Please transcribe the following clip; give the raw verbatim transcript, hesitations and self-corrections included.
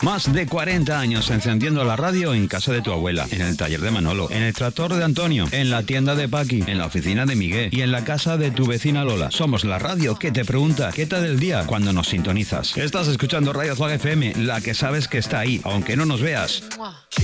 Más de cuarenta años encendiendo la radio en casa de tu abuela, en el taller de Manolo, en el tractor de Antonio, en la tienda de Paqui, en la oficina de Miguel y en la casa de tu vecina Lola. Somos la radio que te pregunta qué tal el día cuando nos sintonizas. Estás escuchando Radio Azul F M, la que sabes que está ahí, aunque no nos veas.